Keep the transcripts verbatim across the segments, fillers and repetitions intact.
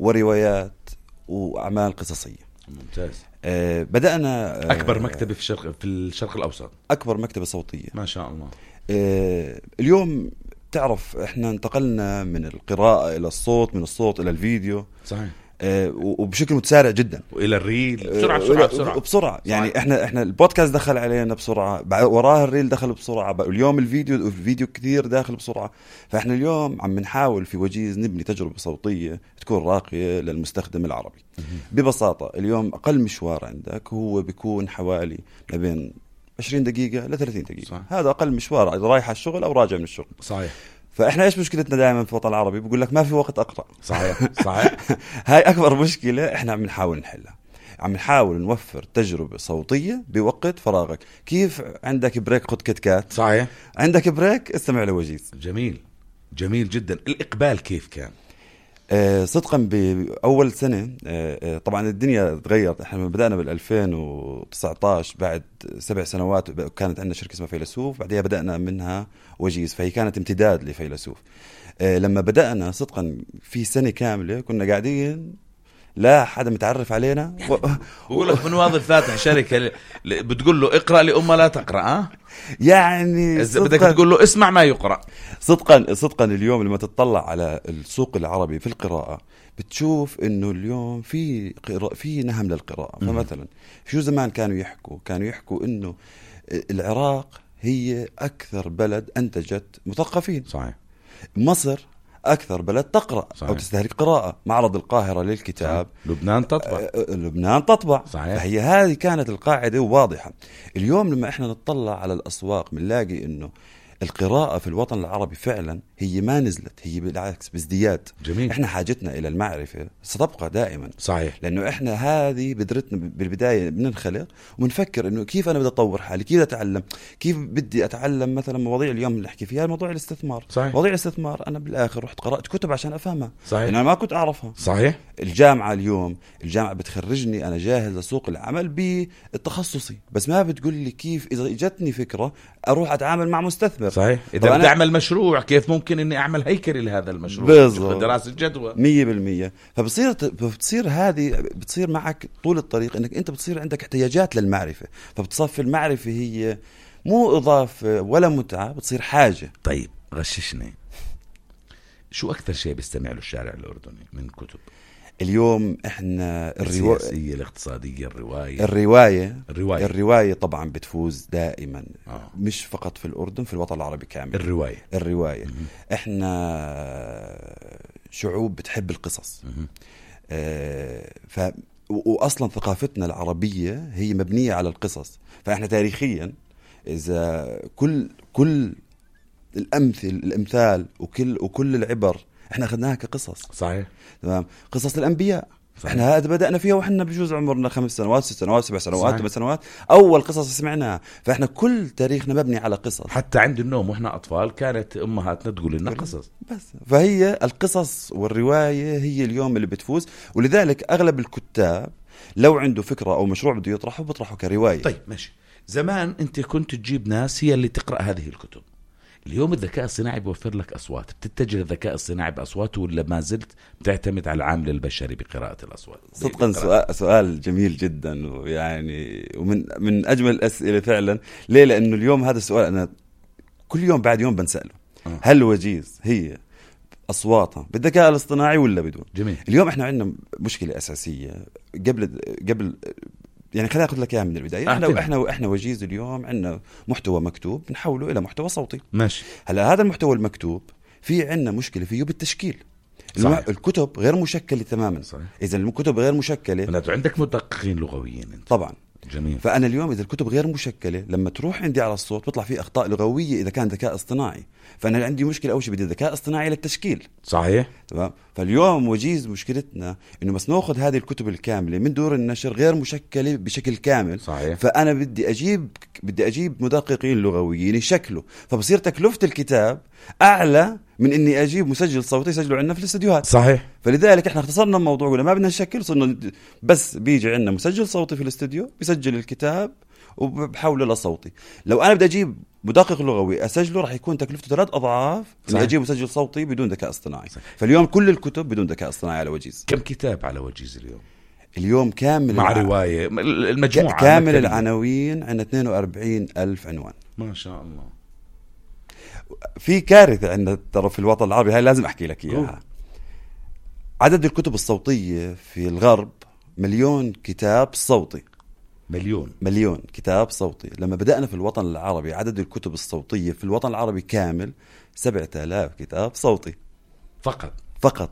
وروايات وأعمال قصصية. ممتاز. آه بدأنا آه أكبر مكتبة في الشرق في الشرق الأوسط. أكبر مكتبة صوتية ما شاء الله. آه اليوم تعرف إحنا انتقلنا من القراءة إلى الصوت، من الصوت إلى الفيديو. صحيح. آه وبشكل متسارع جدا، والى الريل بسرعه بسرعه بسرعه بسرعه يعني صحيح. احنا احنا البودكاست دخل علينا بسرعه، وراه الريل دخل بسرعه، اليوم الفيديو الفيديو كثير داخل بسرعه. فاحنا اليوم عم نحاول في وجيز نبني تجربه صوتيه تكون راقيه للمستخدم العربي. ببساطه اليوم اقل مشوار عندك هو بيكون حوالي ما بين عشرين دقيقه ل ثلاثين دقيقه صحيح. هذا اقل مشوار اذا رايح على الشغل او راجع من الشغل. صحيح. فاحنا ايش مشكلتنا دائما في الوطن العربي؟ بقول لك ما في وقت اقرا. صحيح صحيح. هاي اكبر مشكله احنا عم نحاول نحلها، عم نحاول نوفر تجربه صوتيه بوقت فراغك. كيف عندك بريك خد كتكات، صحيح، عندك بريك استمع لوجيز. جميل جميل جدا. الاقبال كيف كان؟ آه صدقا بأول سنة آه طبعا الدنيا تغيرت. احنا بدأنا بالألفين وتسعتاشر بعد سبع سنوات كانت عندنا شركة اسمها فيلسوف، بعدها بدأنا منها وجيز، فهي كانت امتداد لفيلسوف. آه لما بدأنا صدقا في سنة كاملة كنا قاعدين لا حدا متعرف علينا و... بقول لك من واضح فاتح شركة بتقول له اقرأ لي أمه لا تقرأ. أه؟ يعني بدك تقول له اسمع ما يقرأ. صدقا صدقا اليوم لما تطلع على السوق العربي في القراءة بتشوف انه اليوم في قراءة في نهم للقراءة. فمثلا شو زمان كانوا يحكوا كانوا يحكوا انه العراق هي اكثر بلد انتجت مثقفين. صحيح. مصر أكثر بلد تقرأ صحيح. أو تستهلك قراءة. معرض القاهرة للكتاب صحيح. لبنان تطبع. لبنان تطبع. صحيح. فهي هذه كانت القاعدة واضحة. اليوم لما إحنا نطلع على الأسواق بنلاقي إنه القراءة في الوطن العربي فعلا هي ما نزلت، هي بالعكس بازدياد. جميل. احنا حاجتنا الى المعرفة ستبقى دائما. صحيح. لانه احنا هذه بذرتنا بالبداية بننخلق وبنفكر انه كيف انا بدي اطور حالي، كيف اتعلم، كيف بدي اتعلم مثلا مواضيع اليوم اللي نحكي فيها موضوع الاستثمار. صحيح. مواضيع الاستثمار انا بالاخر رحت قرأت كتب عشان افهمها. صحيح. انا ما كنت اعرفها. صحيح. الجامعة اليوم الجامعة بتخرجني انا جاهز لسوق العمل بالتخصصي، بس ما بتقول لي كيف اذا اجتني فكرة اروح اتعامل مع مستثمر. صحيح. اذا بدي اعمل مشروع كيف ممكن اني اعمل هيكل لهذا المشروع؟ بالضبط. دراسة جدوى. مية بالمية. فبصير بتصير هذه بتصير معك طول الطريق انك انت بتصير عندك احتياجات للمعرفة، فبتصفي المعرفة هي مو اضافة ولا متعة، بتصير حاجة. طيب غششني، شو اكثر شيء بيستمع له الشارع الاردني من كتب اليوم؟ احنا الرواية السياسية الاقتصادية الرواية الرواية الرواية, الرواية طبعا بتفوز دائما. آه. مش فقط في الأردن، في الوطن العربي كامل. الرواية الرواية احنا شعوب بتحب القصص. آه ف واصلا ثقافتنا العربية هي مبنية على القصص. فاحنا تاريخيا اذا كل كل الامثل الامثال وكل وكل العبر احنا اخذناها كقصص. صحيح. تمام. قصص الانبياء صحيح. احنا هذا بدأنا فيها واحنا بجوز عمرنا خمس سنوات ست سنوات سبع سنوات ثمان سنوات اول قصص سمعناها. فاحنا كل تاريخنا مبني على قصص. حتى عند النوم واحنا اطفال كانت امهاتنا تقول لنا قصص. بس فهي القصص والرواية هي اليوم اللي بتفوز. ولذلك اغلب الكتاب لو عنده فكرة او مشروع بده يطرحه بيطرحه كرواية. طيب ماشي. زمان انت كنت تجيب ناس هي اللي تقرأ هذه الكتب. اليوم الذكاء الصناعي بيوفر لك أصوات، بتتجه للذكاء الصناعي بأصواته ولا ما زلت بتعتمد على العامل البشري بقراءة الأصوات؟ صدقا سؤال, سؤال جميل جدا، ويعني ومن من أجمل الأسئلة فعلا. ليه؟ لأنه اليوم هذا السؤال أنا كل يوم بعد يوم بنسأله. أه. هل وجيز هي أصواتها بالذكاء الاصطناعي ولا بدون؟ جميل. اليوم إحنا عندنا مشكلة أساسية قبل قبل يعني خليني أخذ لك إياها من البداية. إحنا إحنا إحنا وجيز اليوم عندنا محتوى مكتوب نحوله إلى محتوى صوتي. ماشي. هلا هذا المحتوى المكتوب في عندنا مشكلة فيه بالتشكيل. صحيح. الكتب غير مشكلة تماما. صحيح. إذا الكتب غير مشكلة أنت عندك مدققين لغويين انت. طبعا. جميل. فأنا اليوم إذا الكتب غير مشكلة لما تروح عندي على الصوت بيطلع فيه أخطاء لغوية إذا كان ذكاء اصطناعي. فأنا عندي مشكلة أول شيء بدي ذكاء اصطناعي للتشكيل. صحيح. تمام. فاليوم وجيز مشكلتنا إنه بس نأخذ هذه الكتب الكاملة من دور النشر غير مشكلة بشكل كامل. صحيح. فأنا بدي أجيب بدي أجيب مدققين لغويين يشكلوا، فبصير تكلفة الكتاب أعلى من إني أجيب مسجل صوتي يسجلوا عندنا في الاستديوهات. صحيح. فلذلك إحنا اختصرنا الموضوع ولا ما بدنا نشكل، صرنا بس بيجي عندنا مسجل صوتي في الاستديو بيسجل الكتاب وبحوله لصوتي. لو انا بدي اجيب مدقق لغوي اسجله راح يكون تكلفته ثلاث اضعاف اني اجيب مسجل صوتي بدون ذكاء اصطناعي. صحيح. فاليوم كل الكتب بدون ذكاء اصطناعي على وجيز. كم كتاب على وجيز اليوم؟ اليوم كامل مع الع... رواية المجموعة كامل العناوين عندنا اثنين وأربعين ألف عنوان. ما شاء الله. في كارثة عندنا ترى في الوطن العربي، هاي لازم أحكي لك إياها. عدد الكتب الصوتية في الغرب مليون كتاب صوتي. مليون مليون كتاب صوتي. لما بدأنا في الوطن العربي عدد الكتب الصوتية في الوطن العربي كامل سبعة آلاف كتاب صوتي فقط. فقط.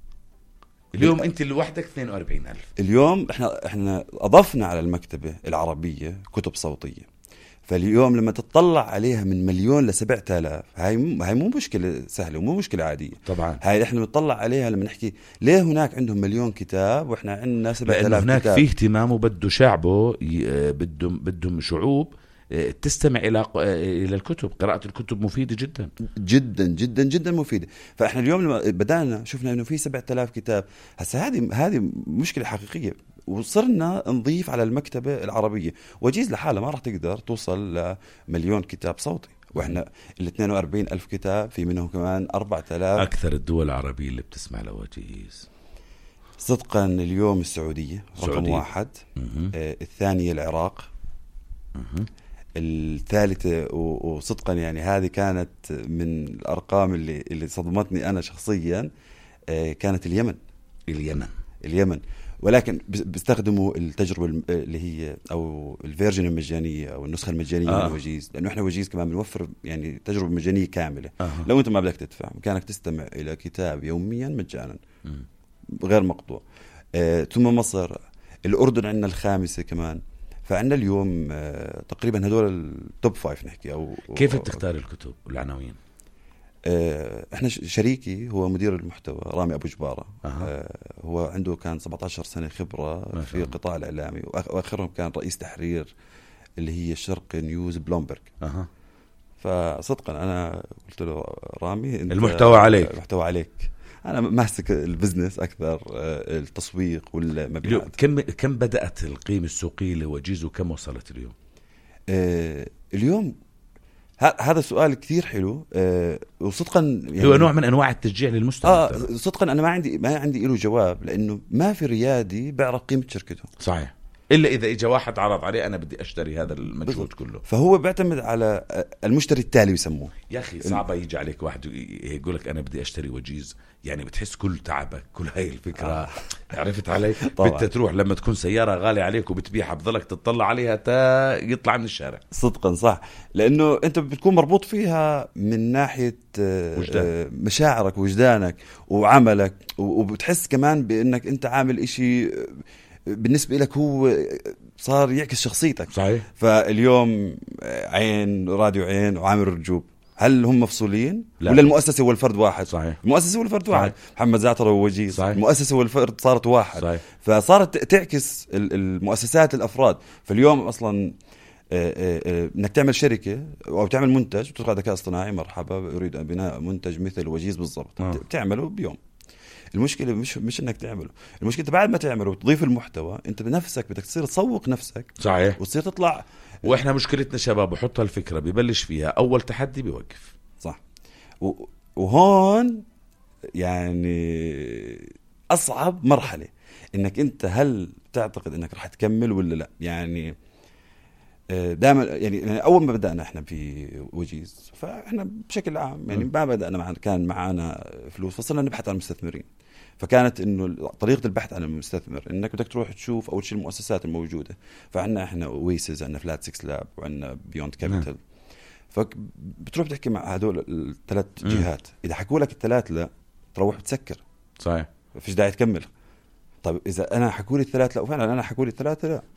اليوم انت لوحدك اثنين وأربعين ألف. اليوم احنا احنا اضفنا على المكتبة العربية كتب صوتية. فاليوم لما تطلع عليها من مليون لسبعة آلاف، هاي مو هاي مو مشكلة سهلة ومو مشكلة عادية. طبعا هاي احنا بنطلع عليها لما نحكي ليه هناك عندهم مليون كتاب واحنا عندنا سبعة آلاف كتاب. هناك فيه اهتمام وبده شعبه بدهم بدهم شعوب تستمع إلى إلى الكتب. قراءة الكتب مفيدة جدا جدا جدا جدا مفيدة. فإحنا اليوم لما بدأنا شفنا إنه في سبعة آلاف كتاب. هسه هذه هذه مشكلة حقيقية، وصرنا نضيف على المكتبة العربية. وجيز لحالها ما راح تقدر توصل لمليون كتاب صوتي، وإحنا ال اثنين وأربعين ألف كتاب في منهم كمان أربعة آلاف. أكثر الدول العربية اللي بتسمع لوجيز صدقا اليوم السعودية رقم سعودية. واحد. آه الثانية العراق. مه. الثالثة وصدقا يعني هذه كانت من الأرقام اللي اللي صدمتني أنا شخصيا، كانت اليمن. اليمن اليمن ولكن بيستخدموا التجربة اللي هي أو الفيرجن المجانية أو النسخة المجانية آه. من وجيز، لأنه إحنا وجيز كمان بنوفر يعني تجربة مجانية كاملة. آه. لو أنت ما بدك تدفع كانك تستمع إلى كتاب يوميا مجانا غير مقطوع. آه. ثم مصر، الأردن عندنا الخامسة كمان. فعندنا اليوم آه تقريبا هدول التوب فايف نحكي. أو كيف بتختار الكتب والعناوين؟ آه احنا شريكي هو مدير المحتوى رامي أبو جبارة. أه. آه هو عنده كان سبعة عشر سنة خبرة في القطاع الإعلامي، وآخرهم كان رئيس تحرير اللي هي الشرق نيوز بلومبرج. أه. فصدقا أنا قلت له رامي انت المحتوى عليك. المحتوى عليك. أنا ماسك البزنس أكثر، التسويق والمبيعات. كم كم بدأت القيمة السوقية لوجيز وكم وصلت اليوم؟ آه اليوم هذا سؤال كثير حلو. آه وصدقا يعني هو نوع من أنواع التشجيع للمستمع. آه صدقا أنا ما عندي ما عندي له جواب، لأنه ما في ريادي بيعرف قيمة شركته. صحيح. إلا إذا إجا واحد عرض عليه أنا بدي أشتري هذا المجهود كله. فهو بيعتمد على المشتري التالي يسموه. يا أخي صعبة يجي عليك واحد يقول لك أنا بدي أشتري وجيز، يعني بتحس كل تعبك كل هاي الفكرة. آه. عرفت علي؟ بدك تروح لما تكون سيارة غالية عليك وبتبيعها بضلك تطلع عليها تا يطلع من الشارع. صدقا صح، لأنه أنت بتكون مربوط فيها من ناحية وجدان. مشاعرك ووجدانك وعملك، وبتحس كمان بأنك أنت عامل إشي بالنسبة لك هو صار يعكس شخصيتك. صحيح. فاليوم عين راديو عين وعامر الرجوب، هل هم مفصولين؟ لا. ولا المؤسسة والفرد واحد؟ صحيح. المؤسسة والفرد واحد. محمد زعتر ووجيز. المؤسسة والفرد صارت واحد. صحيح. فصارت تعكس المؤسسات الأفراد. فاليوم أصلا انك تعمل شركة او تعمل منتج وتدخل ذكاء اصطناعي، مرحبا اريد بناء منتج مثل وجيز بالضبط. آه. بتعمله بيوم. المشكلة مش مش انك تعمله، المشكلة انت بعد ما تعمله وتضيف المحتوى انت بنفسك بدك تصير تسوق نفسك. صحيح. وتصير تطلع. واحنا مشكلتنا شباب بحط هالفكرة ببلش فيها اول تحدي بيوقف. صح. وهون يعني اصعب مرحلة انك انت هل تعتقد انك راح تكمل ولا لا. يعني دائما يعني اول ما بدأنا احنا في وجيز فاحنا بشكل عام يعني ما بدأنا معنا كان معنا فلوس، فصلنا نبحث عن المستثمرين. فكانت انه طريقه البحث عن المستثمر انك بدك تروح تشوف اول شيء المؤسسات الموجوده. فعندنا احنا ويسز، عندنا فلات سكس لاب، وعندنا بيوند كابيتال. فبتروح بتحكي مع هدول الثلاث جهات، اذا حكوا لك الثلاث لا تروح بتسكر. صحيح. فيش داعي تكمل. طيب اذا انا حكوا لي الثلاث لا، وفعلا انا حكوا لي الثلاثه لا.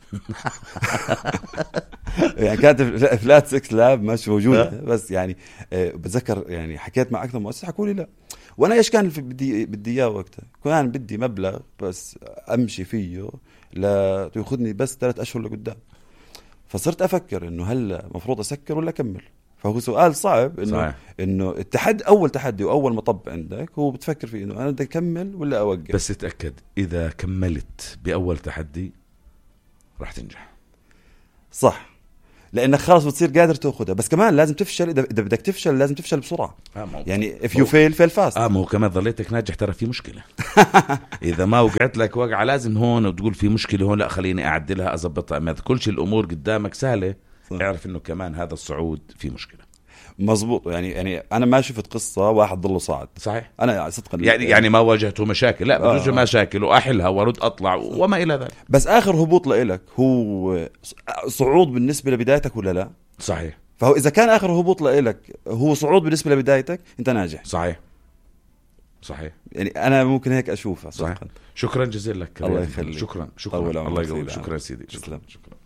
يعني كانت فلات سكس لاب مش موجوده، بس يعني بتذكر يعني حكيت مع اكثر مؤسسه حكوا لي لا. وانا ايش كان في بدي بدي اياه وقتها؟ كان بدي مبلغ بس امشي فيه لا ياخذني بس ثلاث اشهر لقدام. فصرت افكر انه هل مفروض اسكر ولا اكمل. فهو سؤال صعب انه صحيح. انه التحدي اول تحدي واول مطب عندك هو بتفكر فيه انه انا بدي اكمل ولا اوقف. بس اتاكد اذا كملت باول تحدي راح تنجح. صح. لانك خلاص بتصير قادر تاخذها. بس كمان لازم تفشل، اذا اذا بدك تفشل لازم تفشل بسرعه. آه يعني if you fail fail fast. اه مو كمان ظليتك ناجح ترى في مشكله. اذا ما وقعت لك وقعه لازم هون وتقول في مشكله هون، لا خليني اعدلها اضبطها. ما كل شيء الامور قدامك سهله، اعرف انه كمان هذا الصعود في مشكله. مزبوط. يعني يعني انا ما شفت قصه واحد ضله صعد. صحيح. انا صدقا يعني يعني ما واجهته مشاكل، لا آه. بواجه مشاكل واحلها وارد اطلع وما الى ذلك. بس اخر هبوط لإلك هو صعود بالنسبه لبدايتك ولا لا؟ صحيح. فهو اذا كان اخر هبوط لإلك هو صعود بالنسبه لبدايتك انت ناجح. صحيح صحيح. يعني انا ممكن هيك اشوفها صحيح. شكرا جزيلا لك. الله يخليك. شكرا شكرا الله يقويك. شكرا سيدي. شكرا. شكرا.